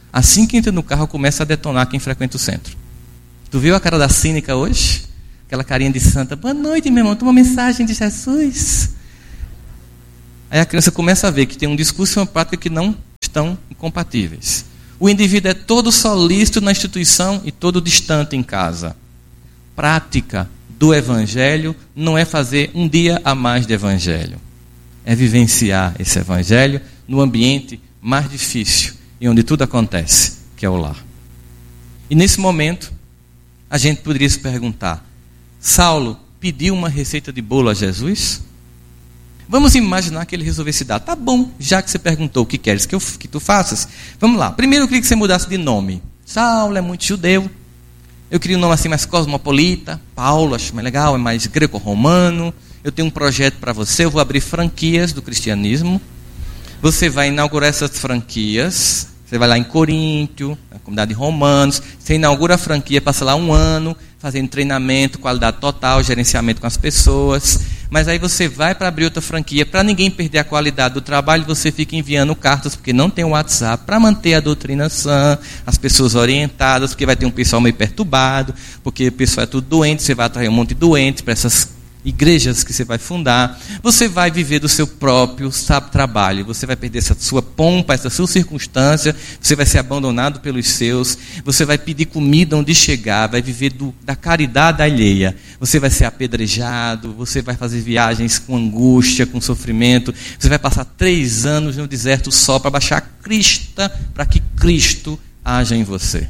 Assim que entra no carro, começa a detonar quem frequenta o centro. Tu viu a cara da cínica hoje? Aquela carinha de santa. Boa noite, meu irmão. Toma uma mensagem de Jesus. Aí a criança começa a ver que tem um discurso e uma prática que não estão incompatíveis. O indivíduo é todo solícito na instituição e todo distante em casa. Prática do evangelho não é fazer um dia a mais de evangelho. É vivenciar esse evangelho no ambiente mais difícil e onde tudo acontece, que é o lar. E nesse momento, a gente poderia se perguntar: Saulo pediu uma receita de bolo a Jesus? Vamos imaginar que ele resolvesse dar. Tá bom, já que você perguntou o que queres que tu faças, vamos lá. Primeiro eu queria que você mudasse de nome. Saulo é muito judeu. Eu queria um nome assim mais cosmopolita. Paulo, acho mais legal, é mais greco-romano. Eu tenho um projeto para você, eu vou abrir franquias do cristianismo. Você vai inaugurar essas franquias. Você vai lá em Coríntio, na comunidade de Romanos. Você inaugura a franquia, passa lá 1 ano, fazendo treinamento, qualidade total, gerenciamento com as pessoas. Mas aí você vai para abrir outra franquia, para ninguém perder a qualidade do trabalho, você fica enviando cartas, porque não tem o WhatsApp, para manter a doutrina sã, as pessoas orientadas, porque vai ter um pessoal meio perturbado, porque o pessoal é tudo doente, você vai atrair um monte de doentes para essas igrejas que você vai fundar. Você vai viver do seu próprio trabalho, você vai perder essa sua pompa, essa sua circunstância, você vai ser abandonado pelos seus, você vai pedir comida onde chegar, vai viver da caridade alheia, você vai ser apedrejado, você vai fazer viagens com angústia, com sofrimento, você vai passar 3 anos no deserto só para baixar a crista, para que Cristo haja em você.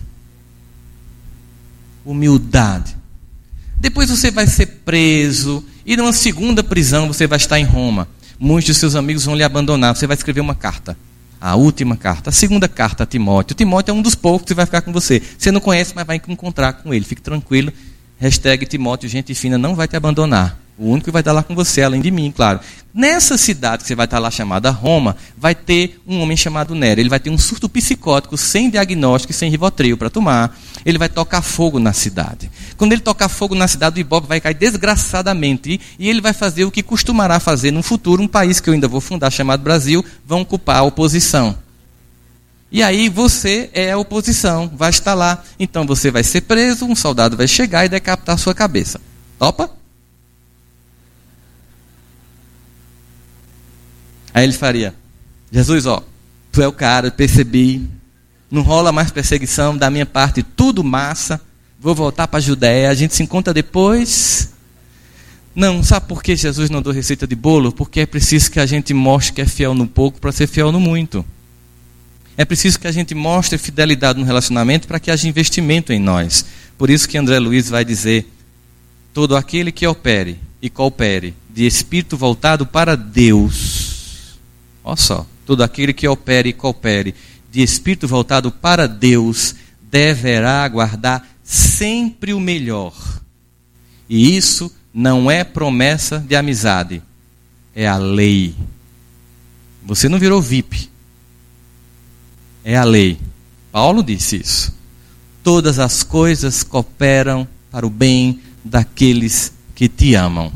Humildade. Depois você vai ser preso, e numa segunda prisão você vai estar em Roma. Muitos de seus amigos vão lhe abandonar, você vai escrever uma carta. A última carta, a segunda carta a Timóteo. Timóteo é um dos poucos que vai ficar com você. Você não conhece, mas vai encontrar com ele. Fique tranquilo. #Timóteo, gente fina, não vai te abandonar. O único que vai estar lá com você, além de mim, claro. Nessa cidade que você vai estar lá, chamada Roma, vai ter um homem chamado Nero. Ele vai ter um surto psicótico, sem diagnóstico e sem Rivotril para tomar. Ele vai tocar fogo na cidade. Quando ele tocar fogo na cidade, o Ibope vai cair desgraçadamente. E ele vai fazer o que costumará fazer no futuro um país que eu ainda vou fundar, chamado Brasil, vão ocupar a oposição. E aí você é a oposição, vai estar lá. Então você vai ser preso, um soldado vai chegar e decapitar a sua cabeça. Topa? Aí ele faria: Jesus, tu é o cara, eu percebi, não rola mais perseguição, da minha parte tudo massa, vou voltar para a Judéia, a gente se encontra depois. Não, sabe por que Jesus não deu receita de bolo? Porque é preciso que a gente mostre que é fiel no pouco para ser fiel no muito. É preciso que a gente mostre fidelidade no relacionamento para que haja investimento em nós. Por isso que André Luiz vai dizer: todo aquele que opere e coopere de espírito voltado para Deus. Olha só, todo aquele que opere e coopere de espírito voltado para Deus deverá aguardar sempre o melhor. E isso não é promessa de amizade, é a lei. Você não virou VIP. É a lei. Paulo disse isso. Todas as coisas cooperam para o bem daqueles que te amam.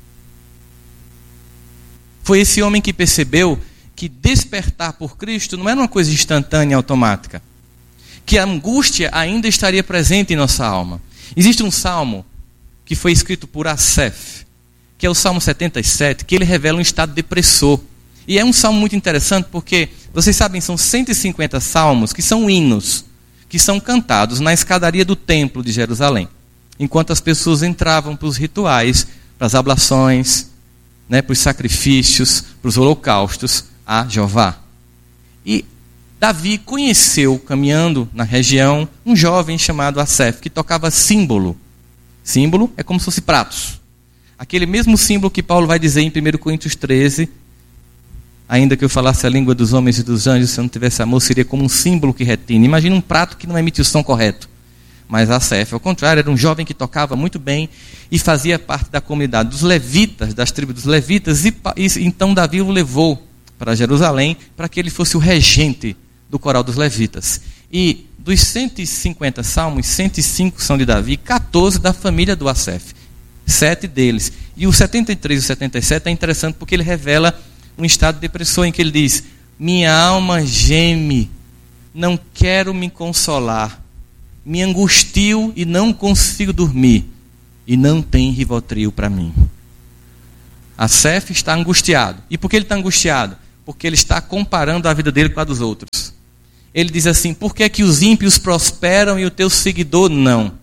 Foi esse homem que percebeu que despertar por Cristo não era uma coisa instantânea e automática. Que a angústia ainda estaria presente em nossa alma. Existe um salmo que foi escrito por Asaf, que é o Salmo 77, que ele revela um estado depressor. E é um salmo muito interessante porque, vocês sabem, são 150 salmos que são hinos, que são cantados na escadaria do templo de Jerusalém, enquanto as pessoas entravam para os rituais, para as ablações, para os sacrifícios, para os holocaustos a Jeová. E Davi conheceu, caminhando na região, um jovem chamado Asaf, que tocava símbolo. Símbolo é como se fosse pratos. Aquele mesmo símbolo que Paulo vai dizer em 1 Coríntios 13, ainda que eu falasse a língua dos homens e dos anjos, se eu não tivesse amor, seria como um símbolo que retina. Imagina um prato que não emite o som correto. Mas Asaf, ao contrário, era um jovem que tocava muito bem e fazia parte da comunidade dos levitas, das tribos dos levitas, e então Davi o levou para Jerusalém para que ele fosse o regente do coral dos levitas. E dos 150 salmos, 105 são de Davi, 14 da família do Asaf, 7 deles. E o 73 e o 77 é interessante porque ele revela um estado de depressão em que ele diz: minha alma geme não quero me consolar, me angustio e não consigo dormir, e não tem Rivotril para mim. Asaf está angustiado. E por que ele está angustiado? Porque ele está comparando a vida dele com a dos outros. Ele diz assim: por que é que os ímpios prosperam e o teu seguidor não?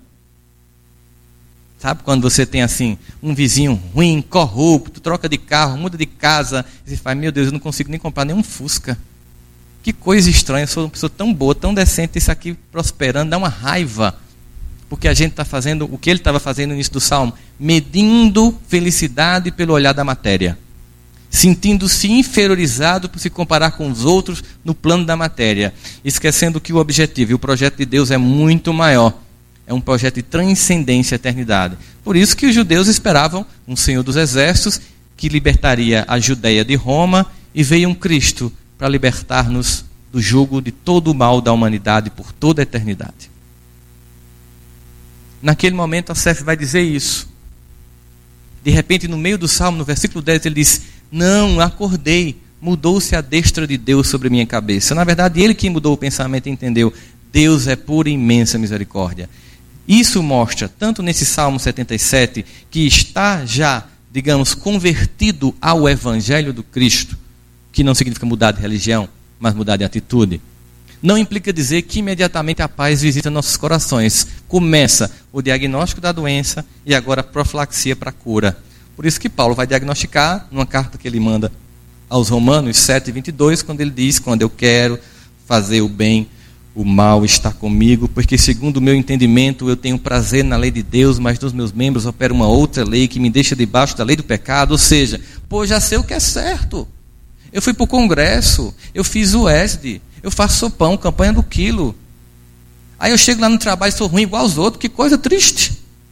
Sabe quando você tem assim, um vizinho ruim, corrupto, troca de carro, muda de casa, e você fala: meu Deus, eu não consigo nem comprar nenhum Fusca. Que coisa estranha, eu sou uma pessoa tão boa, tão decente, isso aqui prosperando, dá uma raiva. Porque a gente está fazendo o que ele estava fazendo no início do Salmo, medindo felicidade pelo olhar da matéria, sentindo-se inferiorizado por se comparar com os outros no plano da matéria, esquecendo que o objetivo e o projeto de Deus é muito maior. É um projeto de transcendência à eternidade. Por isso que os judeus esperavam um Senhor dos Exércitos que libertaria a Judeia de Roma, e veio um Cristo para libertar-nos do jugo de todo o mal da humanidade por toda a eternidade. Naquele momento, Asaf vai dizer isso. De repente, no meio do Salmo, no versículo 10, ele diz: não, acordei, mudou-se a destra de Deus sobre minha cabeça. Na verdade, ele que mudou o pensamento e entendeu: Deus é pura e imensa misericórdia. Isso mostra, tanto nesse Salmo 77, que está já, digamos, convertido ao Evangelho do Cristo, que não significa mudar de religião, mas mudar de atitude. Não implica dizer que imediatamente a paz visita nossos corações. Começa o diagnóstico da doença e agora a profilaxia para a cura. Por isso que Paulo vai diagnosticar, numa carta que ele manda aos Romanos 7:22, quando ele diz: quando eu quero fazer o bem, o mal está comigo, porque segundo o meu entendimento eu tenho prazer na lei de Deus, mas nos meus membros opera uma outra lei que me deixa debaixo da lei do pecado. Ou seja, já sei o que é certo. Eu fui para o congresso, eu fiz o ESD, eu faço sopão, campanha do quilo. Aí eu chego lá no trabalho e sou ruim igual aos outros, que coisa triste.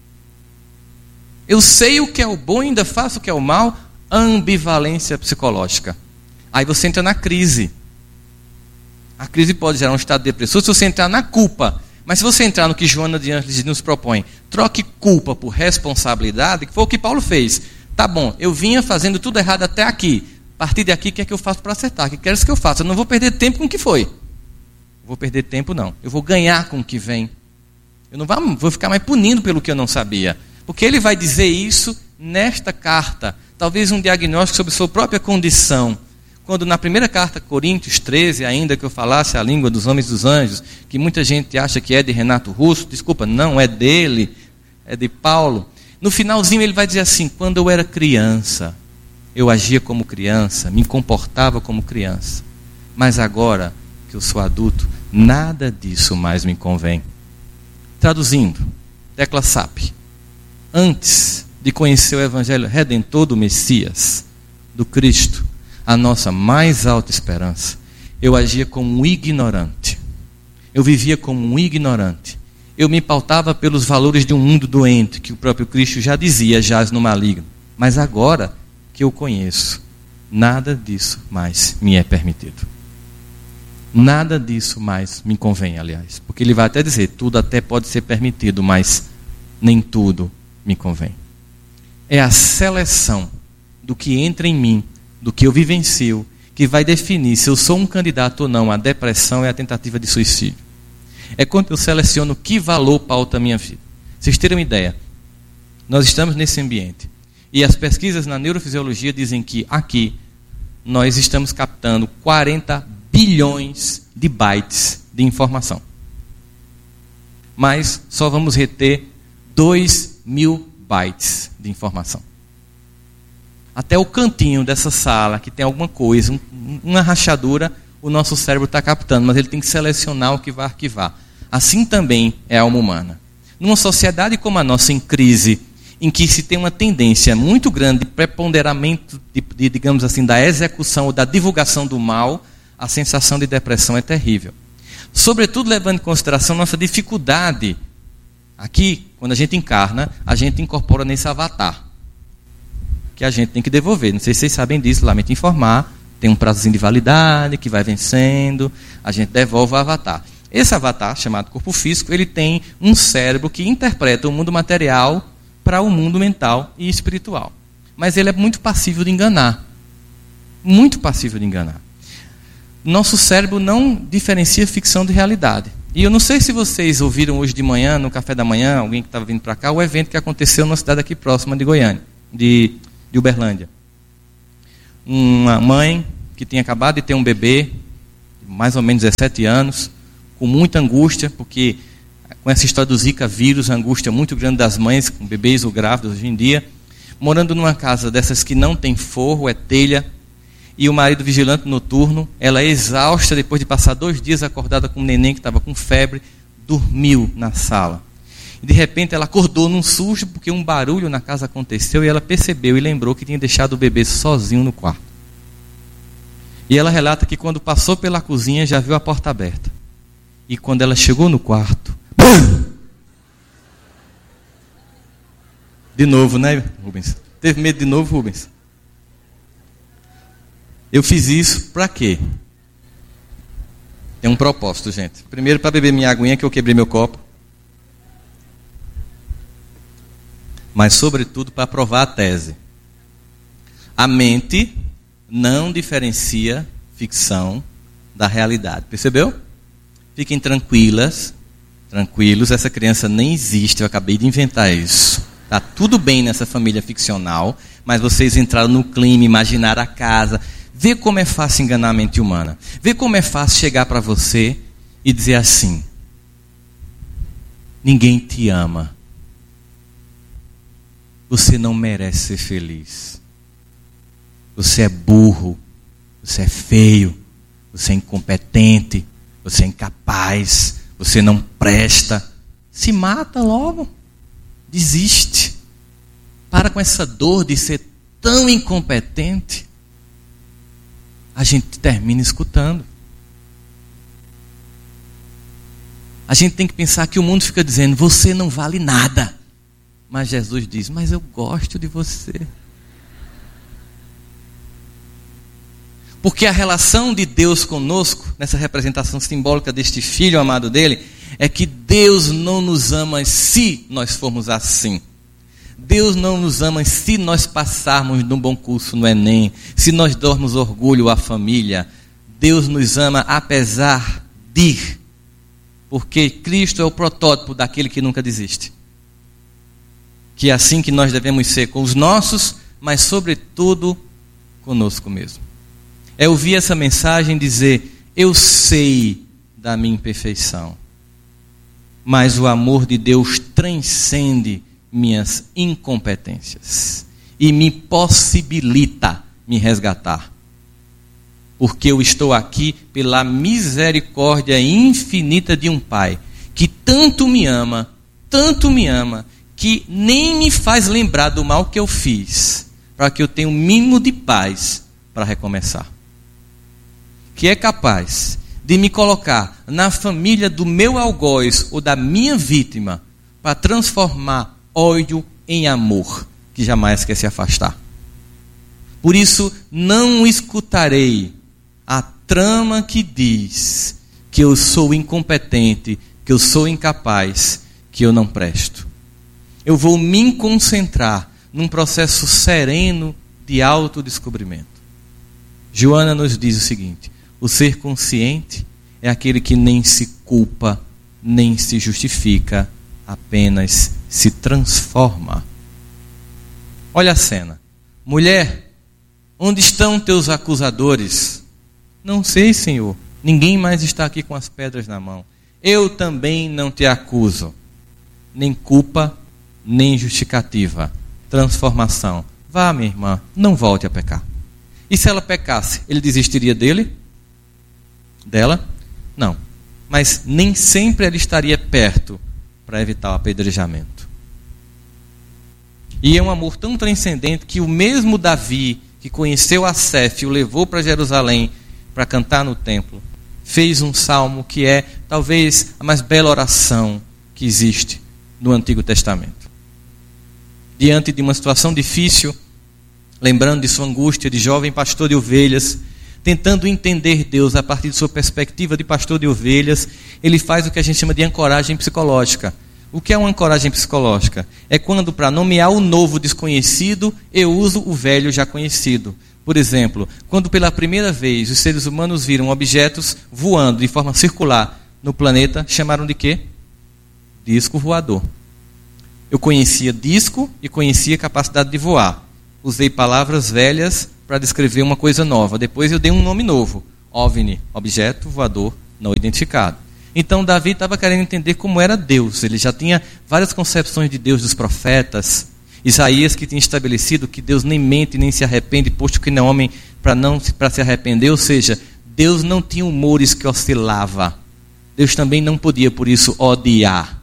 Eu sei o que é o bom e ainda faço o que é o mal. Ambivalência psicológica. Aí você entra na crise. A crise pode gerar um estado depressivo se você entrar na culpa. Mas se você entrar no que Joana de Ângeles nos propõe, troque culpa por responsabilidade, que foi o que Paulo fez. Tá bom, eu vinha fazendo tudo errado até aqui. A partir daqui, o que é que eu faço para acertar? O que queres que eu faça? Eu não vou perder tempo com o que foi. Vou perder tempo, não. Eu vou ganhar com o que vem. Eu não vou ficar mais punindo pelo que eu não sabia. Porque ele vai dizer isso nesta carta. Talvez um diagnóstico sobre sua própria condição. Quando na primeira carta, Coríntios 13, ainda que eu falasse a língua dos homens e dos anjos, que muita gente acha que é de Renato Russo, desculpa, não é dele, é de Paulo. No finalzinho ele vai dizer assim: quando eu era criança, eu agia como criança, me comportava como criança. Mas agora que eu sou adulto, nada disso mais me convém. Traduzindo, tecla SAP. Antes de conhecer o Evangelho Redentor do Messias, do Cristo, a nossa mais alta esperança, eu agia como um ignorante. Eu vivia como um ignorante. Eu me pautava pelos valores de um mundo doente, que o próprio Cristo já dizia, jaz no maligno. Mas agora que eu conheço, nada disso mais me é permitido. Nada disso mais me convém, aliás. Porque ele vai até dizer: tudo até pode ser permitido, mas nem tudo me convém. É a seleção do que entra em mim, do que eu vivencio, que vai definir se eu sou um candidato ou não à depressão e à tentativa de suicídio. É quando eu seleciono que valor pauta a minha vida. Vocês terem uma ideia, nós estamos nesse ambiente. E as pesquisas na neurofisiologia dizem que aqui nós estamos captando 40 bilhões de bytes de informação. Mas só vamos reter 2.000 bytes de informação. Até o cantinho dessa sala, que tem alguma coisa, uma rachadura, o nosso cérebro está captando, mas ele tem que selecionar o que vai arquivar. Assim também é a alma humana. Numa sociedade como a nossa, em crise, em que se tem uma tendência muito grande de preponderamento, digamos assim, da execução ou da divulgação do mal, a sensação de depressão é terrível. Sobretudo levando em consideração nossa dificuldade. Aqui, quando a gente encarna, a gente incorpora nesse avatar, que a gente tem que devolver. Não sei se vocês sabem disso, lamento informar. Tem um prazozinho de validade que vai vencendo, a gente devolve o avatar. Esse avatar, chamado corpo físico, ele tem um cérebro que interpreta o mundo material para o mundo mental e espiritual. Mas ele é muito passível de enganar. Muito passível de enganar. nosso cérebro não diferencia ficção de realidade. E eu não sei se vocês ouviram hoje de manhã, no café da manhã, alguém que estava vindo para cá, o evento que aconteceu numa cidade aqui próxima de Goiânia, de Uberlândia. Uma mãe que tinha acabado de ter um bebê, mais ou menos 17 anos, com muita angústia, porque com essa história do Zika vírus, a angústia muito grande das mães com bebês ou grávidos hoje em dia, morando numa casa dessas que não tem forro, é telha, e o marido vigilante noturno, ela exausta, depois de passar 2 dias acordada com um neném que estava com febre, dormiu na sala. E de repente ela acordou num susto, porque um barulho na casa aconteceu, e ela percebeu e lembrou que tinha deixado o bebê sozinho no quarto. E ela relata que quando passou pela cozinha, já viu a porta aberta. E quando ela chegou no quarto... De novo, né, Rubens? Teve medo de novo, Rubens? Eu fiz isso para quê? Tem um propósito, gente. Primeiro, para beber minha aguinha, que eu quebrei meu copo. Mas, sobretudo, para provar a tese. A mente não diferencia ficção da realidade. Percebeu? Fiquem tranquilos, essa criança nem existe, eu acabei de inventar isso. Está tudo bem nessa família ficcional, mas vocês entraram no clima, imaginaram a casa. Vê como é fácil enganar a mente humana. Vê como é fácil chegar para você e dizer assim: ninguém te ama. Você não merece ser feliz. Você é burro. Você é feio. Você é incompetente. Você é incapaz. Você não presta. Se mata logo. Desiste. Para com essa dor de ser tão incompetente. A gente termina escutando. A gente tem que pensar que o mundo fica dizendo: você não vale nada. Mas Jesus diz: mas eu gosto de você. Porque a relação de Deus conosco, nessa representação simbólica deste filho amado dele, é que Deus não nos ama se nós formos assim. Deus não nos ama se nós passarmos num bom curso no Enem, se nós darmos orgulho à família. Deus nos ama apesar de, porque Cristo é o protótipo daquele que nunca desiste. Que é assim que nós devemos ser com os nossos, mas sobretudo conosco mesmo. É ouvir essa mensagem dizer: eu sei da minha imperfeição, mas o amor de Deus transcende minhas incompetências e me possibilita me resgatar, porque eu estou aqui pela misericórdia infinita de um Pai que tanto me ama, que nem me faz lembrar do mal que eu fiz, para que eu tenha um mínimo de paz para recomeçar, que é capaz de me colocar na família do meu algoz ou da minha vítima para transformar ódio em amor, que jamais quer se afastar. Por isso, não escutarei a trama que diz que eu sou incompetente, que eu sou incapaz, que eu não presto. Eu vou me concentrar num processo sereno de autodescobrimento. Joana nos diz o seguinte: o ser consciente é aquele que nem se culpa, nem se justifica, apenas se transforma. Olha a cena. Mulher, onde estão teus acusadores? Não sei, Senhor. Ninguém mais está aqui com as pedras na mão. Eu também não te acuso. Nem culpa, nem justificativa. Transformação. Vá, minha irmã, não volte a pecar. E se ela pecasse, ele desistiria dele? Dela? Não. Mas nem sempre ele estaria perto para evitar o apedrejamento. E é um amor tão transcendente que o mesmo Davi, que conheceu Asaf e o levou para Jerusalém para cantar no templo, fez um salmo que é talvez a mais bela oração que existe no Antigo Testamento. Diante de uma situação difícil, lembrando de sua angústia de jovem pastor de ovelhas, tentando entender Deus a partir de sua perspectiva de pastor de ovelhas, ele faz o que a gente chama de ancoragem psicológica. O que é uma ancoragem psicológica? É quando, para nomear o novo desconhecido, eu uso o velho já conhecido. Por exemplo, quando pela primeira vez os seres humanos viram objetos voando de forma circular no planeta, chamaram de quê? Disco voador. Eu conhecia disco e conhecia capacidade de voar. Usei palavras velhas para descrever uma coisa nova. Depois eu dei um nome novo. OVNI, objeto voador não identificado. Então Davi estava querendo entender como era Deus. Ele já tinha várias concepções de Deus dos profetas. Isaías que tinha estabelecido que Deus nem mente nem se arrepende, posto que não é homem para se arrepender. Ou seja, Deus não tinha humores que oscilava. Deus também não podia, por isso, odiar.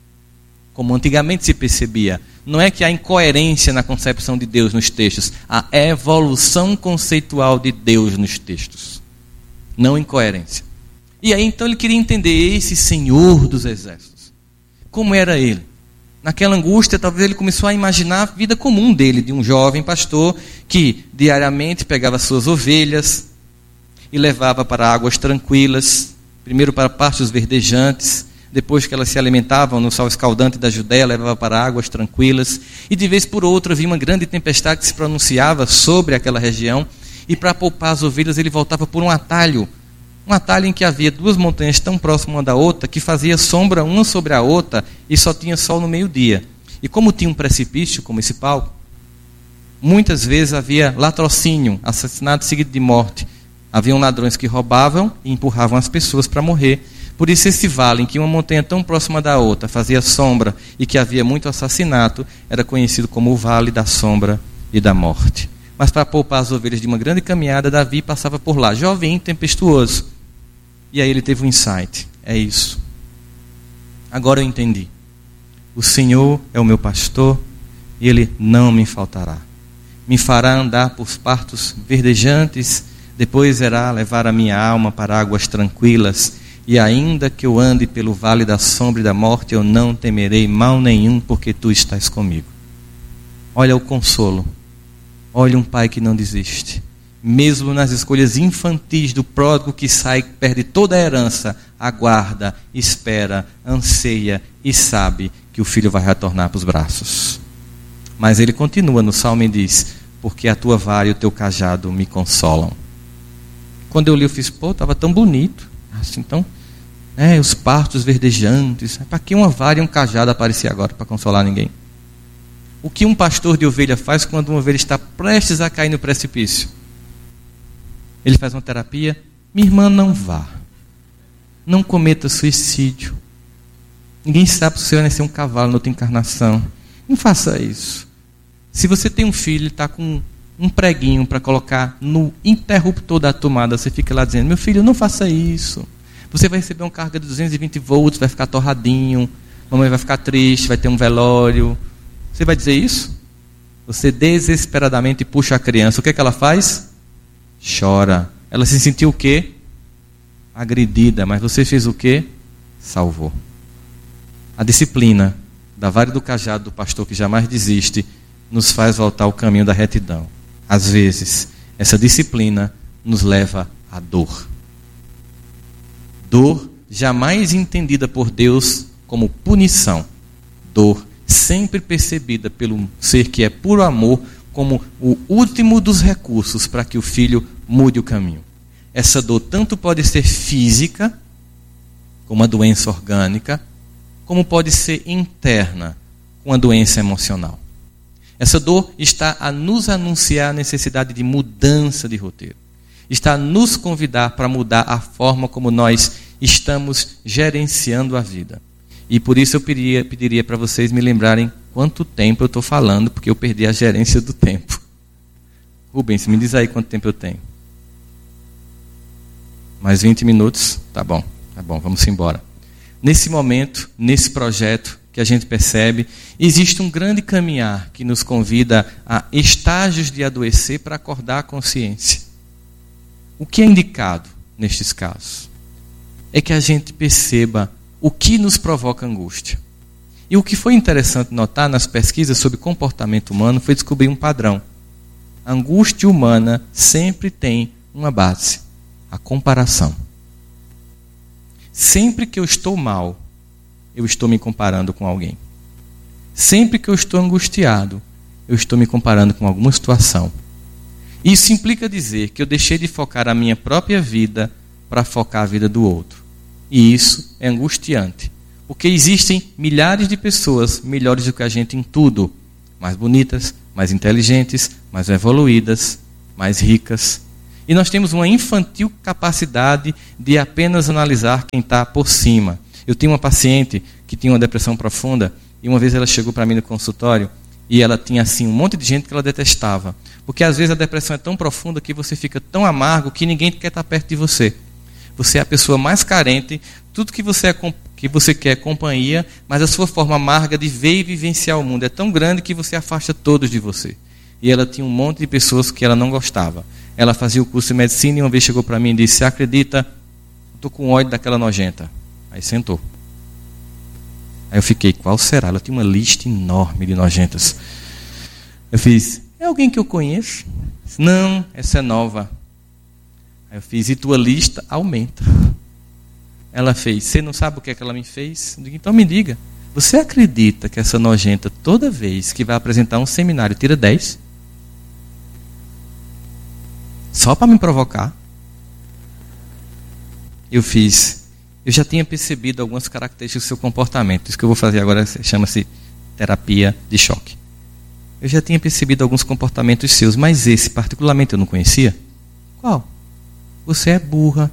Como antigamente se percebia. Não é que há incoerência na concepção de Deus nos textos. Há evolução conceitual de Deus nos textos. Não incoerência. E aí então ele queria entender esse Senhor dos Exércitos. Como era ele? Naquela angústia, talvez ele começou a imaginar a vida comum dele, de um jovem pastor que diariamente pegava suas ovelhas e levava para águas tranquilas, primeiro para pastos verdejantes, depois que elas se alimentavam no sol escaldante da Judéia, levava para águas tranquilas, e de vez por outra vinha uma grande tempestade que se pronunciava sobre aquela região, e para poupar as ovelhas ele voltava por um atalho em que havia duas montanhas tão próximas uma da outra, que fazia sombra uma sobre a outra, e só tinha sol no meio-dia. E como tinha um precipício, como esse palco, muitas vezes havia latrocínio, assassinato seguido de morte. Haviam ladrões que roubavam e empurravam as pessoas para morrer. Por isso esse vale, em que uma montanha tão próxima da outra fazia sombra e que havia muito assassinato, era conhecido como o Vale da Sombra e da Morte. Mas para poupar as ovelhas de uma grande caminhada, Davi passava por lá, jovem e tempestuoso. E aí ele teve um insight, é isso. Agora eu entendi. O Senhor é o meu pastor e Ele não me faltará. Me fará andar por pastos verdejantes, depois irá levar a minha alma para águas tranquilas. E ainda que eu ande pelo vale da sombra e da morte, eu não temerei mal nenhum, porque Tu estás comigo. Olha o consolo. Olha um pai que não desiste. Mesmo nas escolhas infantis do pródigo que sai, perde toda a herança, aguarda, espera, anseia e sabe que o filho vai retornar para os braços. Mas ele continua no salmo e diz: porque a tua vara e o teu cajado me consolam. Quando eu li, eu fiz, estava tão bonito. Assim, então, os pastos verdejantes. Para que uma vara e um cajado aparecer agora para consolar ninguém? O que um pastor de ovelha faz quando uma ovelha está prestes a cair no precipício? Ele faz uma terapia. Minha irmã, não vá. Não cometa suicídio. Ninguém sabe se você vai nascer um cavalo na outra encarnação. Não faça isso. Se você tem um filho e está com um preguinho para colocar no interruptor da tomada, você fica lá dizendo: meu filho, não faça isso. Você vai receber uma carga de 220 volts, vai ficar torradinho, mamãe vai ficar triste, vai ter um velório. Você vai dizer isso? Você desesperadamente puxa a criança. O que é que ela faz? Chora. Ela se sentiu o quê? Agredida. Mas você fez o quê? Salvou. A disciplina da vara e do cajado do pastor que jamais desiste nos faz voltar ao caminho da retidão. Às vezes, essa disciplina nos leva à dor. Dor jamais entendida por Deus como punição. Dor sempre percebida pelo ser que é puro amor como o último dos recursos para que o filho mude o caminho. Essa dor tanto pode ser física, como uma doença orgânica, como pode ser interna, com uma doença emocional. Essa dor está a nos anunciar a necessidade de mudança de roteiro. Está a nos convidar para mudar a forma como nós estamos gerenciando a vida. E por isso eu pediria para vocês me lembrarem quanto tempo eu estou falando, porque eu perdi a gerência do tempo. Rubens, me diz aí quanto tempo eu tenho. Mais 20 minutos? Tá bom, vamos embora. Nesse momento, nesse projeto que a gente percebe, existe um grande caminhar que nos convida a estágios de adoecer para acordar a consciência. O que é indicado nestes casos? É que a gente perceba o que nos provoca angústia. E o que foi interessante notar nas pesquisas sobre comportamento humano foi descobrir um padrão. A angústia humana sempre tem uma base: a comparação. Sempre que eu estou mal, eu estou me comparando com alguém. Sempre que eu estou angustiado, eu estou me comparando com alguma situação. Isso implica dizer que eu deixei de focar a minha própria vida para focar a vida do outro. E isso é angustiante, porque existem milhares de pessoas melhores do que a gente em tudo, mais bonitas, mais inteligentes, mais evoluídas, mais ricas. E nós temos uma infantil capacidade de apenas analisar quem está por cima. Eu tinha uma paciente que tinha uma depressão profunda, e uma vez ela chegou para mim no consultório, e ela tinha assim um monte de gente que ela detestava. Porque às vezes a depressão é tão profunda que você fica tão amargo que ninguém quer estar perto de você. Você é a pessoa mais carente, tudo que você quer é companhia, mas a sua forma amarga de ver e vivenciar o mundo é tão grande que você afasta todos de você. E ela tinha um monte de pessoas que ela não gostava. Ela fazia o curso de medicina e uma vez chegou para mim e disse: "Você acredita? Estou com ódio daquela nojenta." Aí sentou. Aí eu fiquei: qual será? Ela tinha uma lista enorme de nojentas. Eu fiz: "É alguém que eu conheço?" "Não, essa é nova." Aí eu fiz: "E tua lista aumenta." Ela fez: "Você não sabe o que é que ela me fez?" Eu digo: "Então me diga, você acredita que essa nojenta, toda vez que vai apresentar um seminário, tira 10? Só para me provocar?" Eu fiz: "Eu já tinha percebido algumas características do seu comportamento." Isso que eu vou fazer agora chama-se terapia de choque. "Eu já tinha percebido alguns comportamentos seus, mas esse particularmente eu não conhecia." "Qual?" "Você é burra."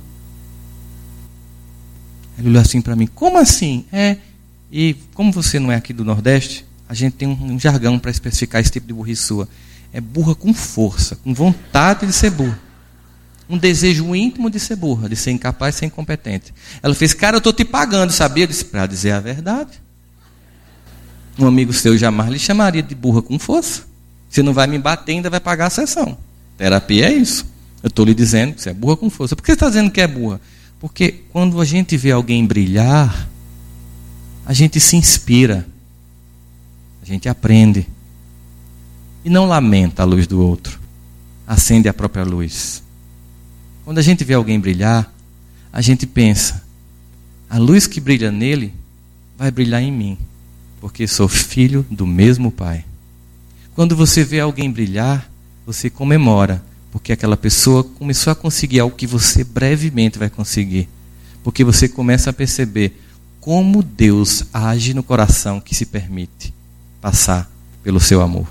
Ele olhou assim para mim: "Como assim?" E como você não é aqui do Nordeste, a gente tem um jargão para especificar esse tipo de burrice sua. É burra com força, com vontade de ser burra. Um desejo íntimo de ser burra, de ser incapaz, de ser incompetente." Ela fez: "Cara, eu estou te pagando, sabia?" Eu disse: "Para dizer a verdade. Um amigo seu jamais lhe chamaria de burra com força. Você não vai me bater, ainda vai pagar a sessão. Terapia é isso. Eu estou lhe dizendo que você é burra com força." "Por que você está dizendo que é burra?" "Porque quando a gente vê alguém brilhar, a gente se inspira, a gente aprende. E não lamenta a luz do outro, acende a própria luz. Quando a gente vê alguém brilhar, a gente pensa: a luz que brilha nele vai brilhar em mim, porque sou filho do mesmo Pai." Quando você vê alguém brilhar, você comemora, porque aquela pessoa começou a conseguir algo que você brevemente vai conseguir. Porque você começa a perceber como Deus age no coração que se permite passar pelo seu amor.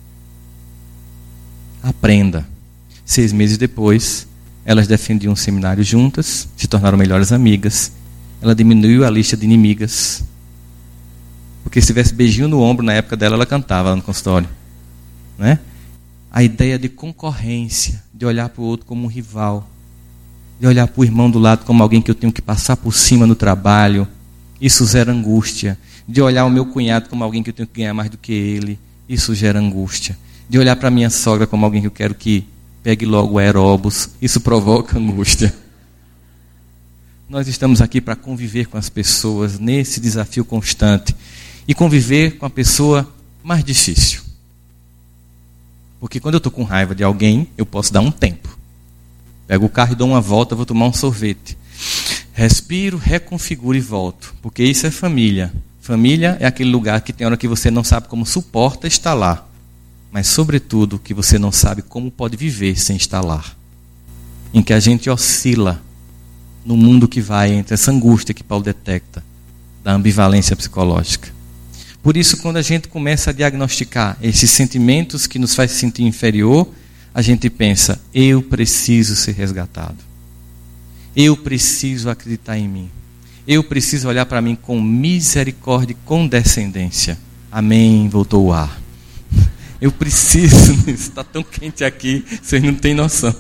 Aprenda. 6 meses depois, elas defendiam um seminário juntas, se tornaram melhores amigas. Ela diminuiu a lista de inimigas. Porque se tivesse beijinho no ombro na época dela, ela cantava lá no consultório. Né? A ideia de concorrência, de olhar para o outro como um rival, de olhar para o irmão do lado como alguém que eu tenho que passar por cima no trabalho, isso gera angústia. De olhar o meu cunhado como alguém que eu tenho que ganhar mais do que ele, isso gera angústia. De olhar para a minha sogra como alguém que eu quero que pegue logo o aeróbus, isso provoca angústia. Nós estamos aqui para conviver com as pessoas nesse desafio constante e conviver com a pessoa mais difícil. Porque quando eu estou com raiva de alguém, eu posso dar um tempo. Pego o carro e dou uma volta, vou tomar um sorvete. Respiro, reconfiguro e volto. Porque isso é família. Família é aquele lugar que tem hora que você não sabe como suporta estar lá. Mas, sobretudo, que você não sabe como pode viver sem estar lá. Em que a gente oscila no mundo que vai entre essa angústia que Paulo detecta, da ambivalência psicológica. Por isso, quando a gente começa a diagnosticar esses sentimentos que nos faz sentir inferior, a gente pensa: eu preciso ser resgatado. Eu preciso acreditar em mim. Eu preciso olhar para mim com misericórdia e condescendência. Amém, voltou o ar. Eu preciso disso. Está tão quente aqui, vocês não têm noção.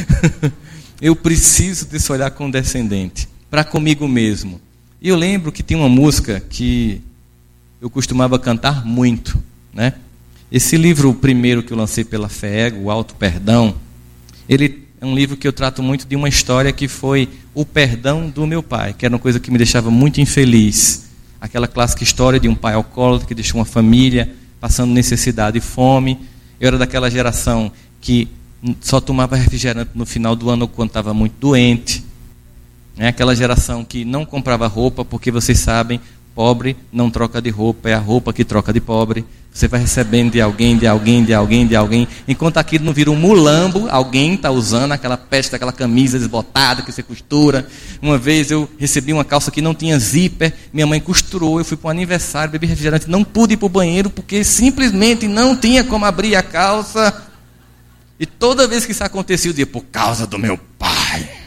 Eu preciso desse olhar condescendente para comigo mesmo. E eu lembro que tem uma música que eu costumava cantar muito, né? Esse livro, o primeiro que eu lancei pela FEEG, o Auto Perdão, ele é um livro que eu trato muito de uma história que foi o perdão do meu pai, que era uma coisa que me deixava muito infeliz. Aquela clássica história de um pai alcoólatra que deixou uma família passando necessidade e fome. Eu era daquela geração que só tomava refrigerante no final do ano quando estava muito doente. É aquela geração que não comprava roupa, porque vocês sabem Pobre não troca de roupa, é a roupa que troca de pobre. Você vai recebendo de alguém, de alguém, de alguém, de alguém. Enquanto aquilo não vira um mulambo, alguém está usando aquela peste, aquela camisa desbotada que você costura. Uma vez eu recebi uma calça que não tinha zíper, minha mãe costurou, eu fui para um aniversário, bebi refrigerante, não pude ir para o banheiro porque simplesmente não tinha como abrir a calça. E toda vez que isso acontecia, eu dizia, por causa do meu pai.